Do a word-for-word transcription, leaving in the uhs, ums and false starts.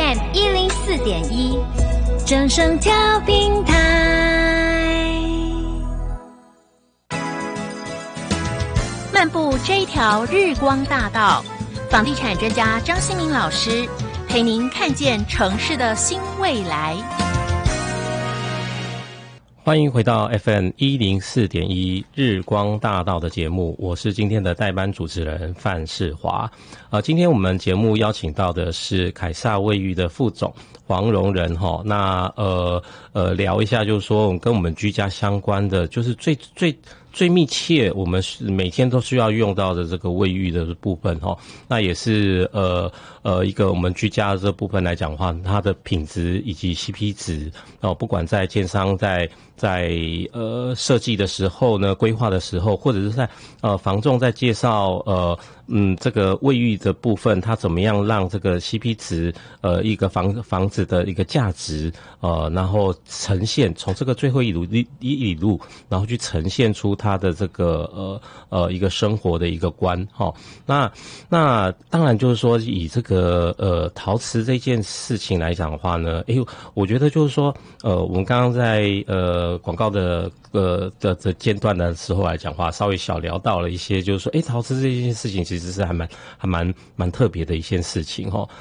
M 一零四点一，正声调频台。漫步这一条日光大道，房地产专家张新民老师陪您看见城市的新未来。 欢迎回到 F M 一零四点一日光大道的节目，我是今天的代班主持人范世华。呃，今天我们节目邀请到的是凯撒卫浴的副总黄荣仁哈。那呃呃聊一下，就是说跟我们居家相关的，就是最最最密切，我们是每天都需要用到的这个卫浴的部分哈。那也是呃呃一个我们居家的这部分来讲的话，它的品质以及 C P 值哦，不管在建商在在呃设计的时候呢，规划的时候，或者是在呃房仲在介绍呃嗯这个卫浴的部分，它怎么样让这个 C P 值呃一个房房子的一个价值呃，然后呈现从这个最后一里一一里路，然后去呈现出它的这个呃呃一个生活的一个观哈、哦。那那当然就是说以这个呃陶瓷这件事情来讲的话呢，诶，我觉得就是说呃我们刚刚在呃。呃，广告的呃的的间段的时候来讲话，稍微小聊到了一些，就是说，哎，陶瓷这件事情其实是还蛮还蛮蛮特别的一件事情哈。